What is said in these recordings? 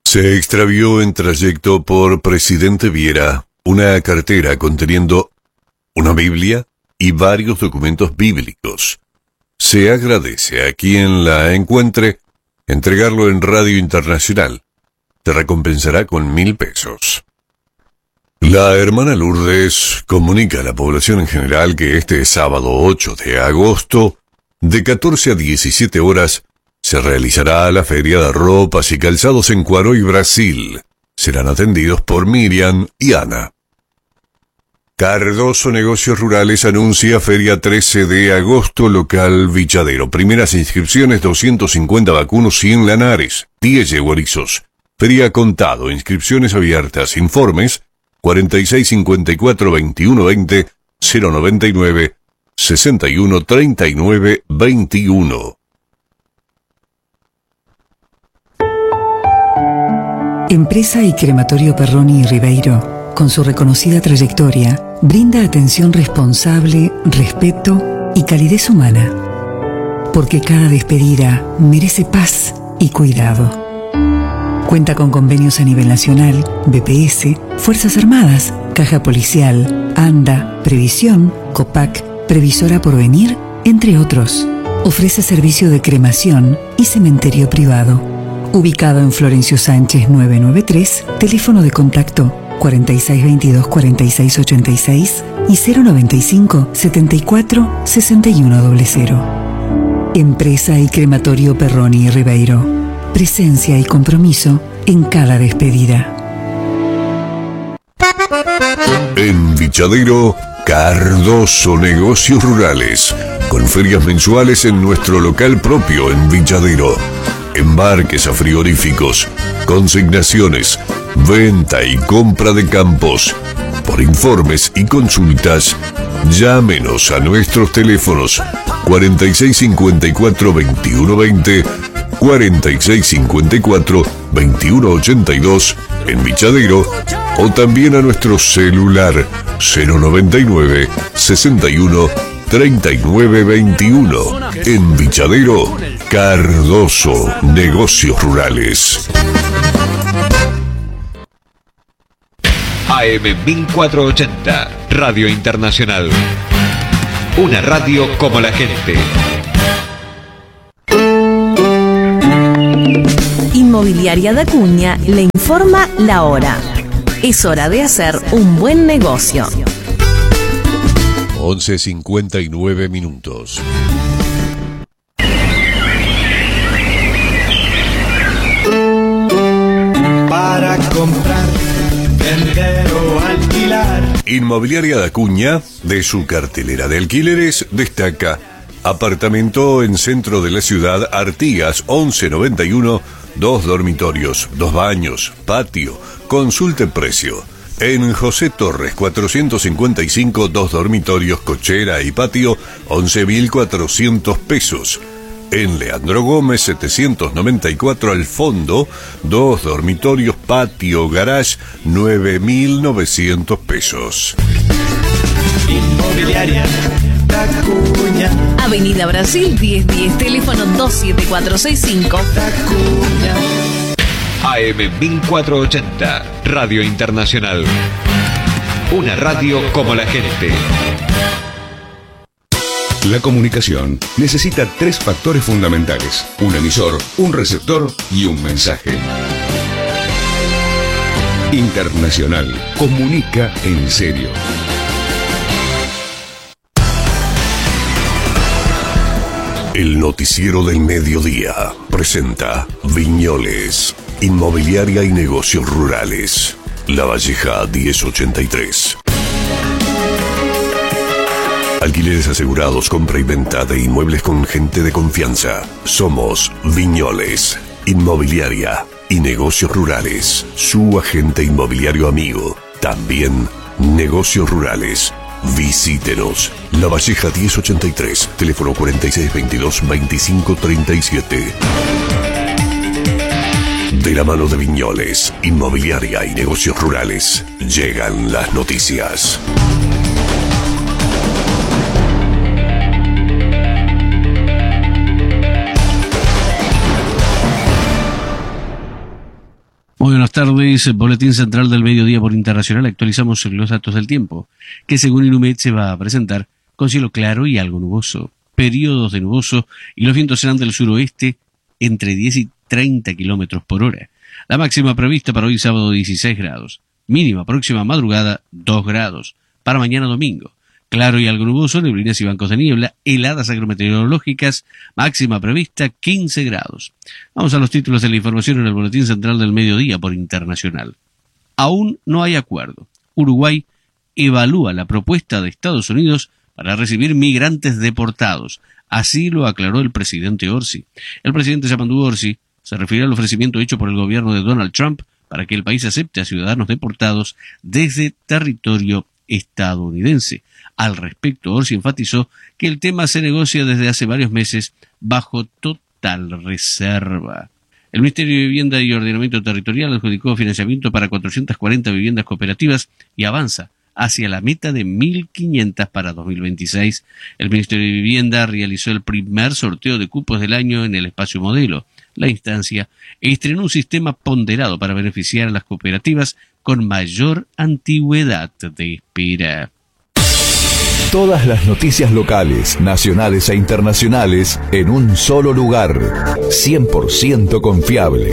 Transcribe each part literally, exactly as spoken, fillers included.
Se extravió en trayecto por Presidente Viera una cartera conteniendo una Biblia y varios documentos bíblicos. Se agradece a quien la encuentre entregarlo en Radio Internacional. Te recompensará con mil pesos. La hermana Lourdes comunica a la población en general que este sábado ocho de agosto, de catorce a diecisiete horas, se realizará la Feria de Ropas y Calzados en Cuaroy, Brasil. Serán atendidos por Miriam y Ana. Cardoso Negocios Rurales anuncia Feria trece de agosto, local Vichadero. Primeras inscripciones doscientos cincuenta vacunos, cien lanares, diez yeguarizos. Feria contado, inscripciones abiertas, informes cuarenta y seis cincuenta y cuatro veintiuno veinte cero noventa y nueve sesenta y uno treinta y nueve veintiuno. Empresa y Crematorio Perroni y Ribeiro, con su reconocida trayectoria, brinda atención responsable, respeto y calidez humana. Porque cada despedida merece paz y cuidado. Cuenta con convenios a nivel nacional, B P S, Fuerzas Armadas, Caja Policial, ANDA, Previsión, COPAC, Previsora Porvenir, entre otros. Ofrece servicio de cremación y cementerio privado. Ubicado en Florencio Sánchez novecientos noventa y tres, teléfono de contacto cuarenta y seis veintidós cuarenta y seis ochenta y seis y cero noventa y cinco setenta y cuatro sesenta y uno cero. Empresa y Crematorio Perroni y Ribeiro. Presencia y compromiso en cada despedida. En Vichadero, Cardoso Negocios Rurales, con ferias mensuales en nuestro local propio en Vichadero. Embarques a frigoríficos, consignaciones, venta y compra de campos. Por informes y consultas, llámenos a nuestros teléfonos cuarenta y seis cincuenta y cuatro veintiuno veinte, cuarenta y seis cincuenta y cuatro veintiuno ochenta y dos en Vichadero, o también a nuestro celular cero noventa y nueve sesenta y uno treinta y nueve veintiuno. En Vichadero, Cardoso Negocios Rurales. A M mil cuatrocientos ochenta, Radio Internacional. Una radio como la gente. Inmobiliaria de Acuña le informa la hora. Es hora de hacer un buen negocio. once cincuenta y nueve minutos. Para comprar, vender o alquilar. Inmobiliaria de Acuña, de su cartelera de alquileres, destaca apartamento en centro de la ciudad, Artigas once noventa y uno, dos dormitorios, dos baños, patio, consulte precio. En José Torres cuatrocientos cincuenta y cinco, dos dormitorios, cochera y patio, once mil cuatrocientos pesos. En Leandro Gómez setecientos noventa y cuatro, al fondo, dos dormitorios, patio, garage, nueve mil novecientos pesos. Inmobiliaria de Acuña. Avenida Brasil diez diez, teléfono dos siete cuatro seis cinco. De Acuña. A M mil cuatrocientos ochenta, Radio Internacional. Una radio como la gente. La comunicación necesita tres factores fundamentales: un emisor, un receptor y un mensaje. Internacional comunica en serio. El noticiero del mediodía presenta Viñoles, Inmobiliaria y Negocios Rurales. La Valleja diez ochenta y tres. Alquileres asegurados, compra y venta de inmuebles con gente de confianza. Somos Viñoles, Inmobiliaria y Negocios Rurales. Su agente inmobiliario amigo. También Negocios Rurales. Visítenos. La Valleja diez ochenta y tres. Teléfono cuarenta y seis veintidós veinticinco treinta y siete. De la mano de Viñoles, Inmobiliaria y Negocios Rurales, llegan las noticias. Muy buenas tardes, Boletín Central del Mediodía por Internacional. Actualizamos los datos del tiempo, que según Inumet se va a presentar con cielo claro y algo nuboso, periodos de nuboso, y los vientos serán del suroeste entre diez y treinta kilómetros por hora. La máxima prevista para hoy sábado dieciséis grados, mínima próxima madrugada dos grados, para mañana domingo. Claro y algo nuboso, neblinas y bancos de niebla, heladas agrometeorológicas, máxima prevista quince grados. Vamos a los títulos de la información en el Boletín Central del Mediodía por Internacional. Aún no hay acuerdo. Uruguay evalúa la propuesta de Estados Unidos para recibir migrantes deportados. Así lo aclaró el presidente Orsi. El presidente Yamandu Orsi se refiere al ofrecimiento hecho por el gobierno de Donald Trump para que el país acepte a ciudadanos deportados desde territorio estadounidense. Al respecto, Orsi enfatizó que el tema se negocia desde hace varios meses bajo total reserva. El Ministerio de Vivienda y Ordenamiento Territorial adjudicó financiamiento para cuatrocientas cuarenta viviendas cooperativas y avanza hacia la meta de mil quinientas para dos mil veintiséis. El Ministerio de Vivienda realizó el primer sorteo de cupos del año en el espacio modelo. La instancia estrenó un sistema ponderado para beneficiar a las cooperativas con mayor antigüedad de espera. Todas las noticias locales, nacionales e internacionales en un solo lugar. cien por ciento confiable.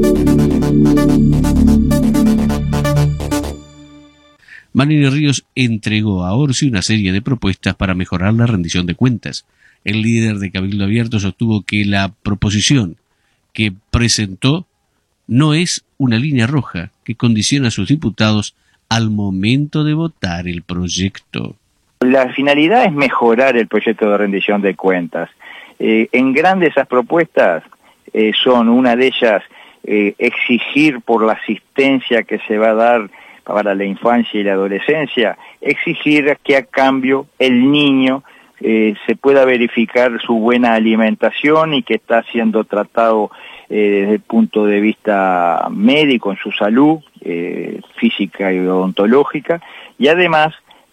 Manini Ríos entregó a Orsi una serie de propuestas para mejorar la rendición de cuentas. El líder de Cabildo Abierto sostuvo que la proposición que presentó no es una línea roja que condiciona a sus diputados al momento de votar el proyecto. La finalidad es mejorar el proyecto de rendición de cuentas. Eh, en grande esas propuestas eh, son, una de ellas, eh, exigir por la asistencia que se va a dar para la infancia y la adolescencia, exigir que a cambio el niño eh, se pueda verificar su buena alimentación y que está siendo tratado eh, desde el punto de vista médico en su salud, eh, física y odontológica, y además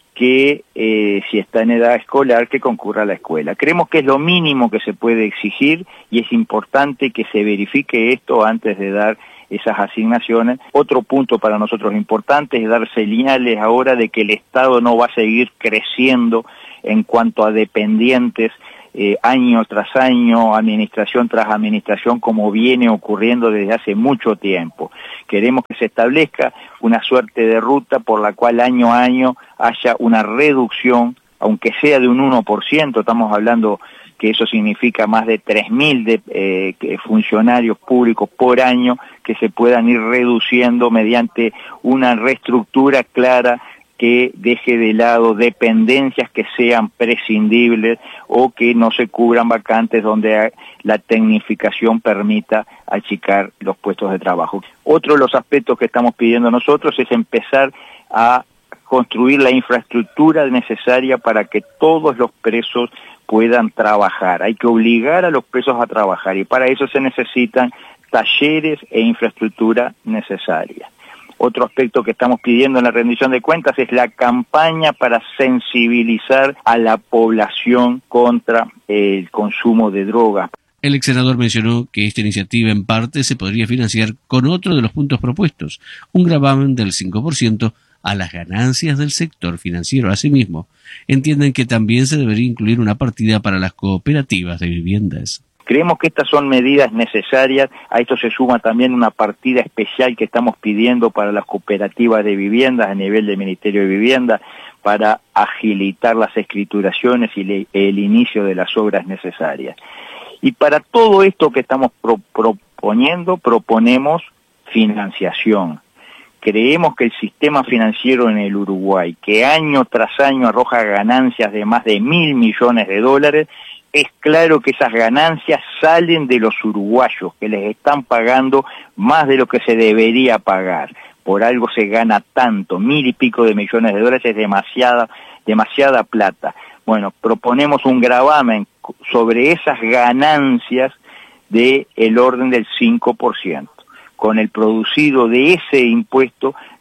que eh, si está en edad escolar, que concurra a la escuela. Creemos que es lo mínimo que se puede exigir y es importante que se verifique esto antes de dar esas asignaciones. Otro punto para nosotros importante es dar señales ahora de que el Estado no va a seguir creciendo en cuanto a dependientes eh, año tras año, administración tras administración, como viene ocurriendo desde hace mucho tiempo. Queremos que se establezca una suerte de ruta por la cual año a año haya una reducción, aunque sea de un uno por ciento, estamos hablando que eso significa más de tres mil de, eh, funcionarios públicos por año que se puedan ir reduciendo mediante una reestructura clara que deje de lado dependencias que sean prescindibles o que no se cubran vacantes donde la tecnificación permita achicar los puestos de trabajo. Otro de los aspectos que estamos pidiendo nosotros es empezar a construir la infraestructura necesaria para que todos los presos puedan trabajar. Hay que obligar a los presos a trabajar y para eso se necesitan talleres e infraestructura necesaria. Otro aspecto que estamos pidiendo en la rendición de cuentas es la campaña para sensibilizar a la población contra el consumo de drogas. El ex senador mencionó que esta iniciativa en parte se podría financiar con otro de los puntos propuestos, un gravamen del cinco por ciento a las ganancias del sector financiero. Asimismo, entienden que también se debería incluir una partida para las cooperativas de viviendas. Creemos que estas son medidas necesarias. A esto se suma también una partida especial que estamos pidiendo para las cooperativas de viviendas a nivel del Ministerio de Vivienda para agilitar las escrituraciones y le, el inicio de las obras necesarias. Y para todo esto que estamos pro, proponiendo, proponemos financiación. Creemos que el sistema financiero en el Uruguay, que año tras año arroja ganancias de más de mil millones de dólares, es claro que esas ganancias salen de los uruguayos, que les están pagando más de lo que se debería pagar. Por algo se gana tanto, mil y pico de millones de dólares, es demasiada, demasiada plata. Bueno, proponemos un gravamen sobre esas ganancias del orden del cinco por ciento. Con el producido de ese impuesto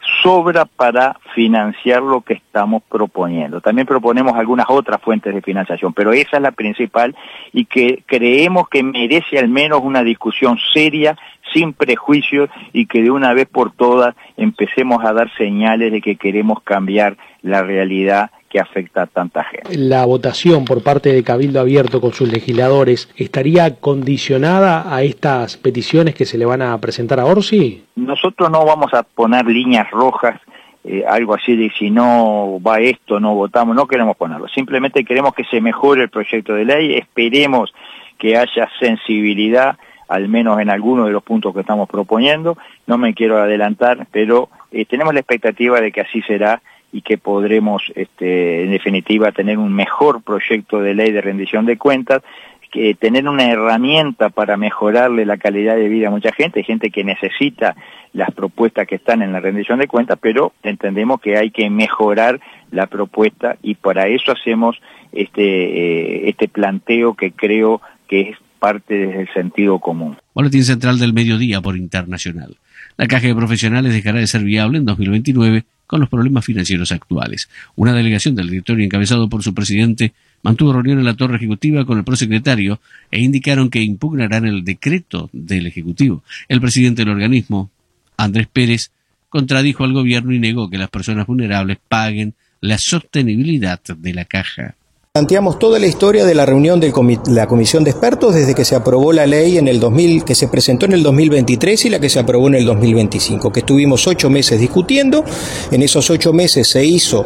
sobra para financiar lo que estamos proponiendo. También proponemos algunas otras fuentes de financiación, pero esa es la principal y que creemos que merece al menos una discusión seria, sin prejuicios, y que de una vez por todas empecemos a dar señales de que queremos cambiar la realidad que afecta a tanta gente. La votación por parte de Cabildo Abierto con sus legisladores, ¿estaría condicionada a estas peticiones que se le van a presentar a Orsi? Nosotros no vamos a poner líneas rojas, eh, algo así de si no va esto, no votamos, no queremos ponerlo. Simplemente queremos que se mejore el proyecto de ley, esperemos que haya sensibilidad, al menos en algunos de los puntos que estamos proponiendo. No me quiero adelantar, pero eh, tenemos la expectativa de que así será y que podremos, este, en definitiva, tener un mejor proyecto de ley de rendición de cuentas, que tener una herramienta para mejorarle la calidad de vida a mucha gente, hay gente que necesita las propuestas que están en la rendición de cuentas, pero entendemos que hay que mejorar la propuesta y para eso hacemos este, eh, este planteo que creo que es parte desde el sentido común. Boletín Central del Mediodía por Internacional. La Caja de Profesionales dejará de ser viable en dos mil veintinueve con los problemas financieros actuales. Una delegación del directorio encabezado por su presidente mantuvo reunión en la torre ejecutiva con el prosecretario e indicaron que impugnarán el decreto del Ejecutivo. El presidente del organismo, Andrés Pérez, contradijo al gobierno y negó que las personas vulnerables paguen la sostenibilidad de la caja. Planteamos toda la historia de la reunión de la comisión de expertos desde que se aprobó la ley en el dos mil, que se presentó en el dos mil veintitrés y la que se aprobó en el dos mil veinticinco, que estuvimos ocho meses discutiendo. En esos ocho meses se hizo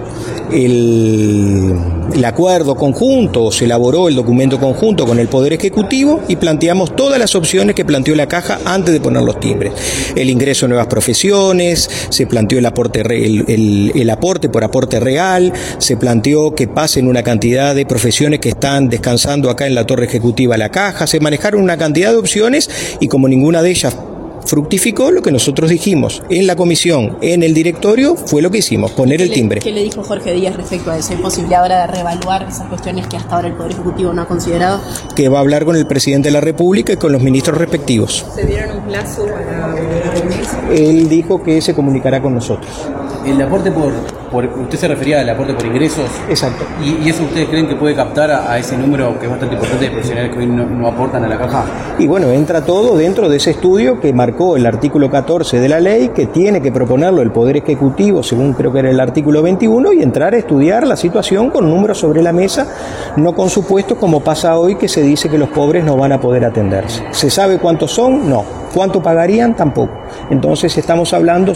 el, el acuerdo conjunto, se elaboró el documento conjunto con el Poder Ejecutivo y planteamos todas las opciones que planteó la Caja antes de poner los timbres. El ingreso a nuevas profesiones, se planteó el aporte, el, el, el aporte por aporte real, se planteó que pasen una cantidad de profesiones que están descansando acá en la torre ejecutiva la Caja, se manejaron una cantidad de opciones y como ninguna de ellas fructificó, lo que nosotros dijimos en la comisión, en el directorio, fue lo que hicimos, poner el timbre. ¿Qué le dijo Jorge Díaz respecto a eso? ¿Hay posibilidad ahora de reevaluar esas cuestiones que hasta ahora el Poder Ejecutivo no ha considerado? Que va a hablar con el presidente de la República y con los ministros respectivos. ¿Se dieron un plazo para...? Él dijo que se comunicará con nosotros. El aporte por, por usted se refería al aporte por ingresos. Exacto. ¿Y, y eso ustedes creen que puede captar a, a ese número que es bastante importante de profesionales que hoy no, no aportan a la caja? Y bueno, entra todo dentro de ese estudio que marcó el artículo catorce de la ley, que tiene que proponerlo el Poder Ejecutivo, según creo que era el artículo veintiuno, y entrar a estudiar la situación con números sobre la mesa, no con supuestos como pasa hoy, que se dice que los pobres no van a poder atenderse. ¿Se sabe cuántos son? No. ¿Cuánto pagarían? Tampoco. Entonces estamos hablando